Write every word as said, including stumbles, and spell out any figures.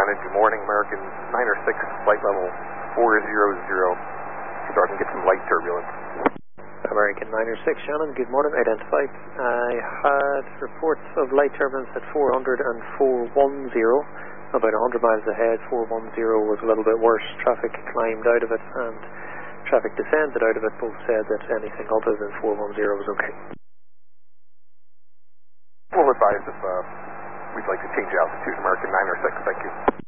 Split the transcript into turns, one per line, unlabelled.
into morning, American nine or six, flight level four zero zero, starting to get some light turbulence.
American nine or six, Shannon, good morning, identified. I had reports of light turbulence at four hundred and four one zero, about one hundred miles ahead. Four one zero was a little bit worse. Traffic climbed out of it and traffic descended out of it. Both said that anything other than four one zero was okay.
We'll advise if uh, we'd like to change altitude, American nine or six, thank you.